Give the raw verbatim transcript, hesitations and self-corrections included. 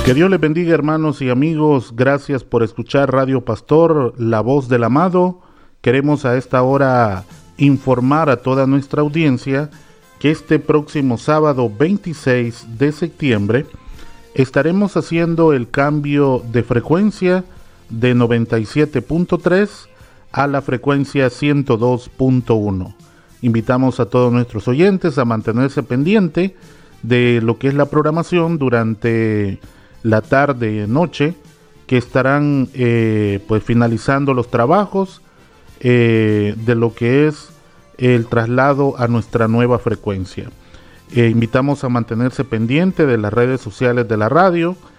Que Dios les bendiga, hermanos y amigos. Gracias por escuchar Radio Pastor, la voz del amado. Queremos a esta hora informar a toda nuestra audiencia que este próximo sábado veintiséis de septiembre estaremos haciendo el cambio de frecuencia de noventa y siete punto tres a la frecuencia ciento dos punto uno. Invitamos a todos nuestros oyentes a mantenerse pendiente de lo que es la programación durante la tarde y noche, que estarán eh, pues finalizando los trabajos eh, de lo que es el traslado a nuestra nueva frecuencia. Eh, invitamos a mantenerse pendiente de las redes sociales de la radio,